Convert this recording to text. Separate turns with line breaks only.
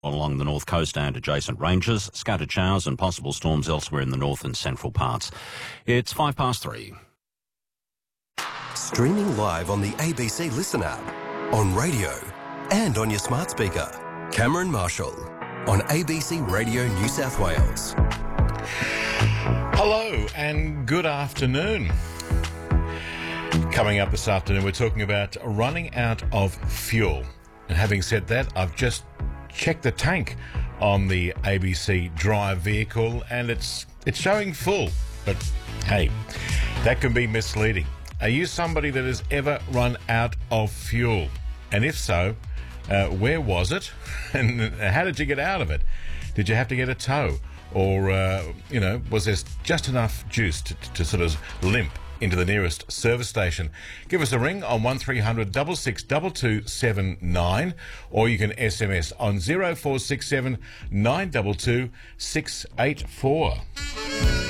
along the north coast and adjacent ranges, scattered showers and possible storms elsewhere in the north and central parts. It's 3:05.
Streaming live on the ABC Listen app, on radio and on your smart speaker. Cameron Marshall on ABC Radio New South Wales.
Hello and good afternoon. Coming up this afternoon, we're talking about running out of fuel. And having said that, I've just checked the tank on the ABC Drive vehicle and it's showing full. But hey, that can be misleading. Are you somebody that has ever run out of fuel? And if so, where was it? And how did you get out of it? Did you have to get a tow? Or, was there just enough juice to sort of limp into the nearest service station? Give us a ring on 1300 66 2279, or you can SMS on 0467 922 684.